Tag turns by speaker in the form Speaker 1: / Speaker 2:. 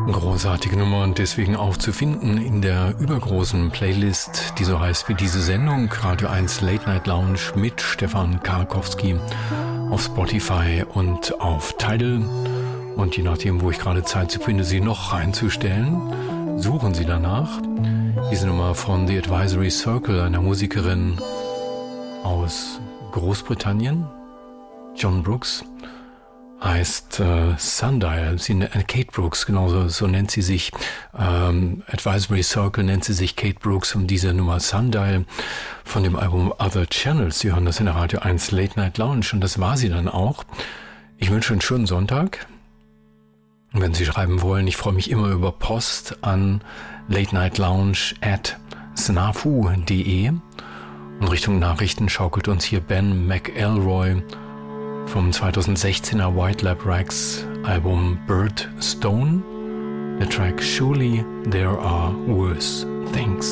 Speaker 1: Großartige Nummer und deswegen auch zu finden in der übergroßen Playlist, die so heißt wie diese Sendung, Radio 1 Late Night Lounge mit Stefan Karkowski auf Spotify und auf Tidal. Und je nachdem, wo ich gerade Zeit finde, sie noch reinzustellen, suchen Sie danach. Diese Nummer von The Advisory Circle, einer Musikerin aus Großbritannien, John Brooks, heißt Sundial. Kate Brooks, genauso so nennt sie sich. Advisory Circle nennt sie sich, Kate Brooks, und diese Nummer Sundial von dem Album Other Channels. Sie hören das in der Radio 1 Late Night Lounge und das war sie dann auch. Ich wünsche einen schönen Sonntag. Und wenn Sie schreiben wollen, ich freue mich immer über Post an latenightlounge@snafu.de. Und Richtung Nachrichten schaukelt uns hier Ben McElroy vom 2016er White Lab Rex Album Bird Stone, der Track Surely There Are Worse Things.